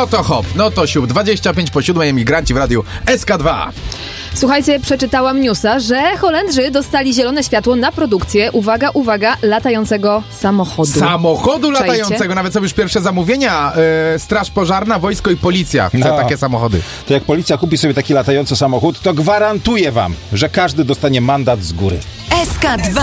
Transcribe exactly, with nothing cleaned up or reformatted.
No to hop, no to siup. dwadzieścia pięć po siódmej, emigranci w radiu S K dwa. Słuchajcie, przeczytałam newsa, że Holendrzy dostali zielone światło na produkcję, uwaga, uwaga, latającego samochodu. Samochodu Czajcie? latającego, nawet są już pierwsze zamówienia. Yy, Straż Pożarna, wojsko i policja chce No. takie samochody. To jak policja kupi sobie taki latający samochód, to gwarantuję wam, że każdy dostanie mandat z góry. S K dwa.